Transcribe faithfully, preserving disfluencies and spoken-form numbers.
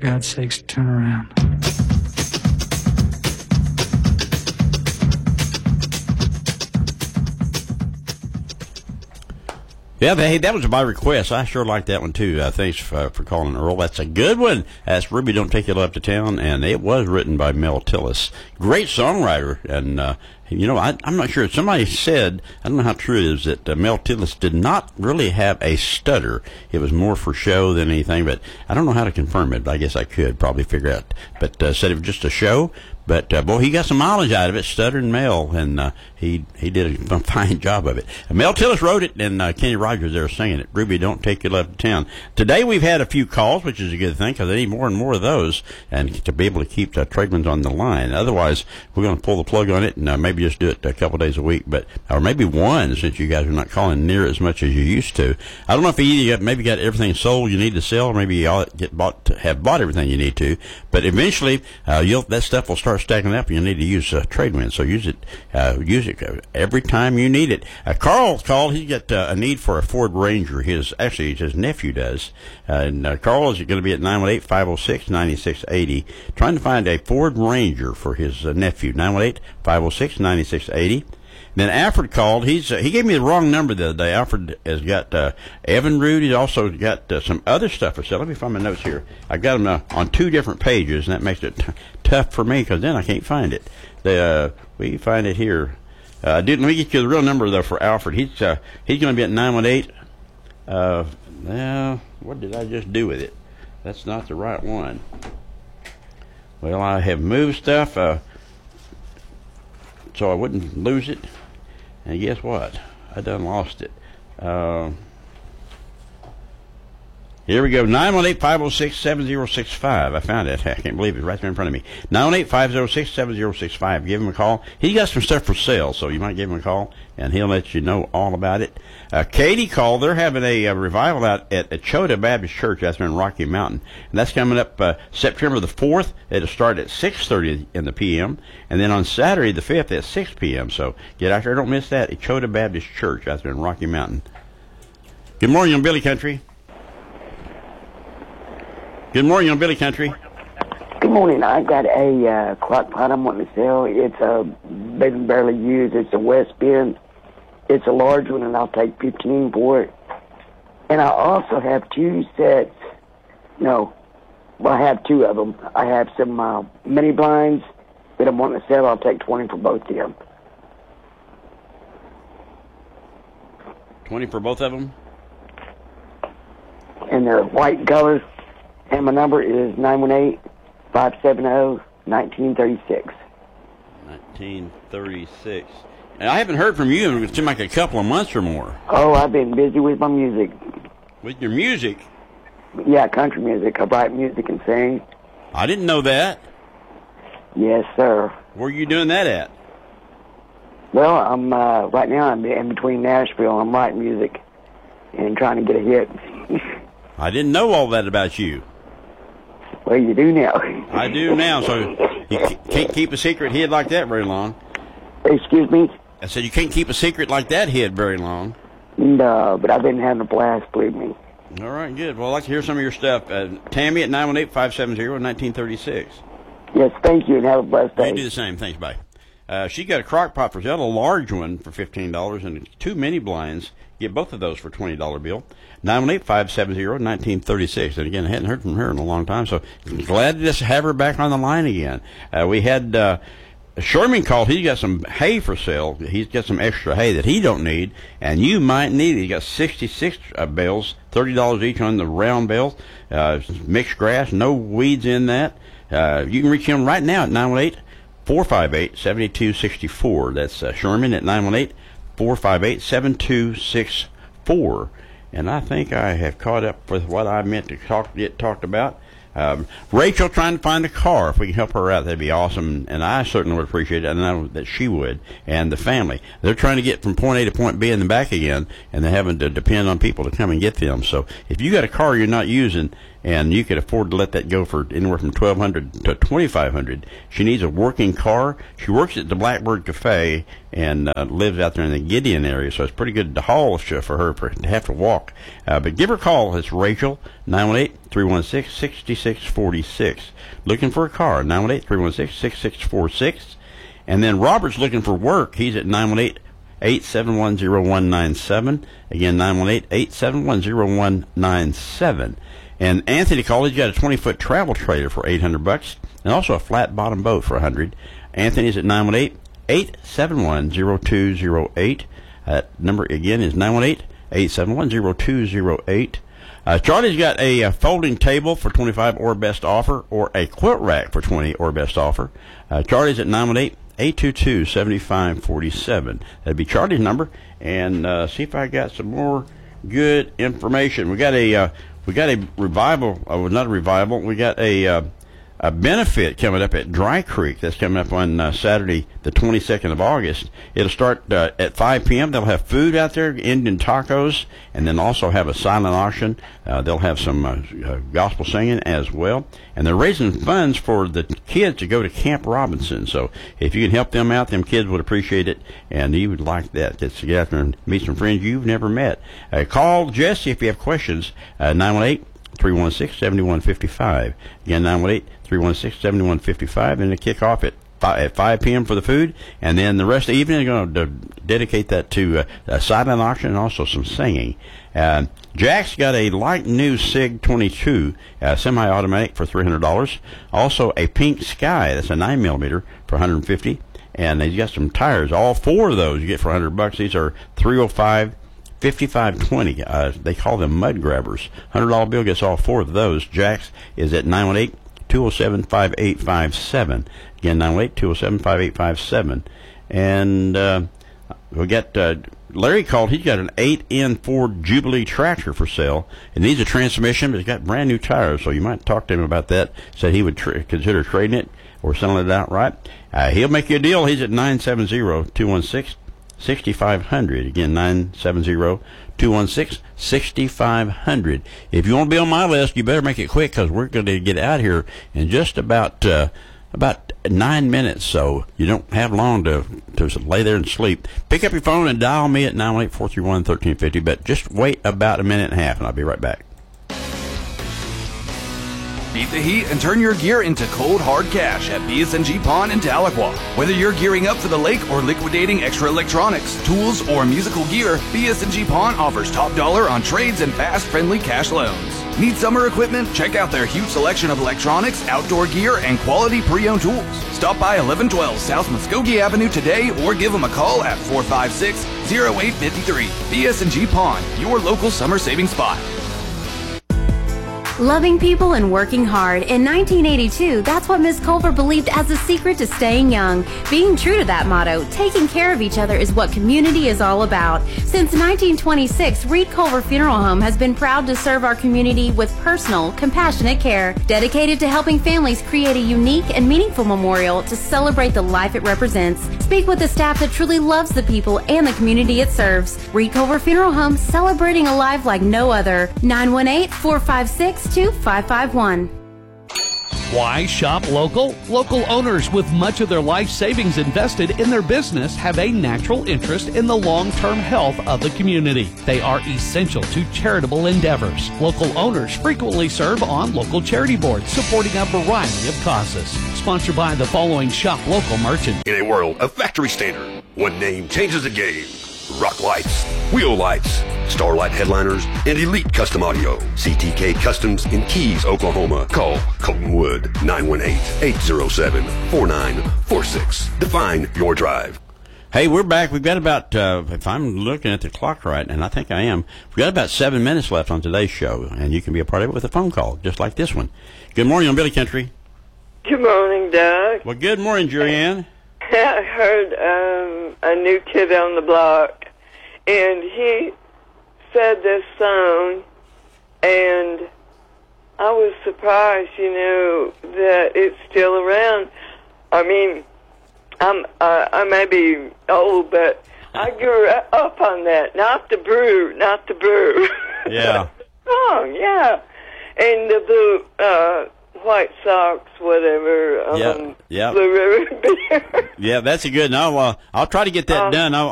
God's sakes, turn around. Yeah, hey, that was my request. I sure like that one, too. Uh, thanks for, for calling, Earl. That's a good one. That's Ruby Don't Take It Up to Town, and it was written by Mel Tillis. Great songwriter, and, uh, you know, I, I'm not sure. Somebody said, I don't know how true it is, that uh, Mel Tillis did not really have a stutter. It was more for show than anything, but I don't know how to confirm it. I guess I could probably figure out. But uh, said it was just a show. But, uh, boy, he got some mileage out of it, stuttering Mel, and uh, he he did a fine job of it. And Mel Tillis wrote it, and uh, Kenny Rogers there singing it. Ruby, Don't Take Your Love to Town. Today we've had a few calls, which is a good thing, because I need more and more of those, and to be able to keep the Trademans on the line. Otherwise, we're going to pull the plug on it, and uh, maybe just do it a couple days a week, but or maybe one, since you guys are not calling near as much as you used to. I don't know if you either got, maybe got everything sold you need to sell, or maybe you all get bought, have bought everything you need to. But eventually, uh, you'll, that stuff will start stacking up, and you'll need to use uh, Tradewinds. So use it, uh, use it every time you need it. Uh, Carl called. He's got uh, a need for a Ford Ranger. His actually his nephew does. Uh, and uh, Carl is going to be at nine one eight, five oh six, nine six eight oh, trying to find a Ford Ranger for his uh, nephew. nine one eight, five oh six, nine six eight oh. Then Alfred called. He's uh, he gave me the wrong number the other day. Alfred has got uh, Evinrude. He's also got uh, some other stuff for sale. Let me find my notes here. I got them uh, on two different pages, and that makes it t- tough for me because then I can't find it. The, uh, we find it here. Uh, dude, let me get you the real number though for Alfred. He's uh, he's going to be at nine one eight. Uh, now, what did I just do with it? That's not the right one. Well, I have moved stuff uh, so I wouldn't lose it. And guess what? I done lost it. Uh, here we go. nine one eight, five oh six, seven oh six five. I found it. I can't believe it. Right there in front of me. nine one eight, five oh six, seven oh six five. Give him a call. He got some stuff for sale, so you might give him a call, and he'll let you know all about it. Uh, Katie called. They're having a, a revival out at Echota Baptist Church. That's in Rocky Mountain. And that's coming up uh, September the fourth. It'll start at six thirty in the p m. And then on Saturday the fifth at six p m. So get out there. Don't miss that. Echota Baptist Church out there in Rocky Mountain. Good morning on Billy Country. Good morning on Billy Country. Good morning. I got a uh, crock pot I'm wanting to sell. It's uh, been barely used. It's a West Bend. It's a large one, and I'll take fifteen for it. And I also have two sets. No, well, I have two of them. I have some uh, mini blinds that I'm wanting to sell. I'll take twenty for both of them. twenty for both of them? And they're white color. And my number is nine one eight, five seven zero, one nine three six. nineteen thirty-six. And I haven't heard from you in it seemed like a couple of months or more. Oh, I've been busy with my music. With your music? Yeah, country music. I write music and sing. I didn't know that. Yes, sir. Where are you doing that at? Well, I'm uh, right now I'm in between Nashville. I'm writing music and trying to get a hit. I didn't know all that about you. Well, you do now. I do now, so you can't keep a secret hid like that very long. Excuse me? I said you can't keep a secret like that hid very long. No, but I've been having a blast, believe me. All right, good. Well, I'd like to hear some of your stuff. Uh, Tammy at nine one eight, five seven zero, one nine three six. Yes, thank you, and have a blessed day. You do the same. Thanks, bye. Uh, she got a crock pot for sale, a large one for fifteen dollars, and two mini blinds. Get both of those for a twenty dollar bill. nine one eight, five seven zero, one nine three six. And again, I hadn't heard from her in a long time, so glad to just have her back on the line again. Uh, we had uh, Sherman called. He's got some hay for sale. He's got some extra hay that he don't need, and you might need it. He got sixty-six uh, bales, thirty dollars each on the round bales. Uh, mixed grass, no weeds in that. Uh, you can reach him right now at nine one eight, four five eight, seven two six four. That's uh, Sherman at nine one eight, four five eight, seven two six four. And I think I have caught up with what I meant to talk, get talked about. Um, Rachel trying to find a car. If we can help her out, that'd be awesome. And I certainly would appreciate it. I know that she would. And the family. They're trying to get from point A to point B and then back again, and they're having to depend on people to come and get them. So if you got a car you're not using, and you could afford to let that go for anywhere from twelve hundred to twenty-five hundred. She needs a working car. She works at the Blackbird Cafe and uh, lives out there in the Gideon area, so it's pretty good to haul for her for, to have to walk. Uh, but give her a call. It's Rachel, nine one eight, three one six, six six four six. Looking for a car, nine one eight, three one six, six six four six. And then Robert's looking for work. He's at nine one eight, eight seven one, zero one nine seven. Again, nine one eight, eight seven one, zero one nine seven. And Anthony called. He's got a twenty-foot travel trailer for eight hundred bucks, and also a flat-bottom boat for one hundred. Anthony's at nine one eight, eight seven one, zero two zero eight. That number again is nine one eight, eight seven one, zero two zero eight. Uh, Charlie's got a, a folding table for twenty-five or best offer, or a quilt rack for twenty or best offer. Uh, Charlie's at nine one eight, eight two two, seven five four seven. That'd be Charlie's number. And uh, see if I got some more good information. We got a uh, we got a revival. Oh, not a revival. We got a uh, a benefit coming up at Dry Creek. That's coming up on uh, Saturday, the twenty-second of August. It'll start uh, at five p.m. They'll have food out there, Indian tacos, and then also have a silent auction. Uh, they'll have some uh, uh, gospel singing as well. And they're raising funds for the kids to go to Camp Robinson. So if you can help them out, them kids would appreciate it, and you would like that. Just to get out there and meet some friends you've never met. Uh, call Jesse if you have questions, uh, nine one eight, three one six, seven one five five. Again, nine one eight, three one six, seven one five five, and they kick off at five, at five p.m. for the food, and then the rest of the evening they're going to dedicate that to uh, a silent auction and also some singing. Uh, Jack's got a light new SIG twenty-two uh, semi-automatic for three hundred dollars. Also a Pink Sky, that's a nine millimeter for one hundred fifty dollars, and he's got some tires. All four of those you get for one hundred bucks. These are three oh five, fifty-five twenty. Uh, they call them mud grabbers. one hundred dollar bill gets all four of those. Jack's is at nine one eight, two oh seven, five eight five seven. Again, nine one eight, two oh seven, five eight five seven. And uh, we got uh, Larry called. He's got an eight N Ford Jubilee tractor for sale. It needs a transmission, but it's got brand new tires, so you might talk to him about that. Said he would tr- consider trading it or selling it outright. Uh, he'll make you a deal. He's at nine seven zero, two one six, six five zero zero. Again, nine seven zero, two one six, six five zero zero. If you want to be on my list, you better make it quick, because we're going to get out here in just about uh, about nine minutes, so you don't have long to, to lay there and sleep. Pick up your phone and dial me at nine one eight, four three one, one three five zero, but just wait about a minute and a half, and I'll be right back. Beat the heat and turn your gear into cold, hard cash at B S N G Pawn in Tahlequah. Whether you're gearing up for the lake or liquidating extra electronics, tools, or musical gear, B S N G Pawn offers top dollar on trades and fast, friendly cash loans. Need summer equipment? Check out their huge selection of electronics, outdoor gear, and quality pre-owned tools. Stop by eleven twelve South Muskogee Avenue today or give them a call at four five six, zero eight five three. B S N G Pawn, your local summer saving spot. Loving people and working hard. In nineteen eighty-two, that's what Miss Culver believed as the secret to staying young. Being true to that motto, taking care of each other is what community is all about. Since nineteen twenty-six, Reed Culver Funeral Home has been proud to serve our community with personal, compassionate care, dedicated to helping families create a unique and meaningful memorial to celebrate the life it represents. Speak with the staff that truly loves the people and the community it serves. Reed Culver Funeral Home, celebrating a life like no other. nine one eight, four five six, two five five one. Why shop local? Local owners with much of their life savings invested in their business have a natural interest in the long-term health of the community. They are essential to charitable endeavors. Local owners frequently serve on local charity boards supporting a variety of causes. Sponsored by the following shop local merchants. In a world of factory standard, one name changes the game. Rock Lights, Wheel Lights, Starlight Headliners, and Elite Custom Audio. C T K Customs in Keys, Oklahoma. Call Colton Wood, nine one eight, eight oh seven, four nine four six. Define your drive. Hey, we're back. We've got about, uh, if I'm looking at the clock right, and I think I am, we've got about seven minutes left on today's show, and you can be a part of it with a phone call, just like this one. Good morning on Billy Country. Good morning, Doug. Well, good morning, Julianne. I heard um, a new kid on the block, and he said this song, and I was surprised, you know, that it's still around. I mean, I'm uh, I may be old, but I grew up on that. Not the brew, not the brew. Yeah. Song, yeah. And the blue. Uh, White Sox, whatever. Um, yeah, yeah. Blue River Beer. Yeah, that's a good. No, uh, I'll try to get that uh, done. I'll,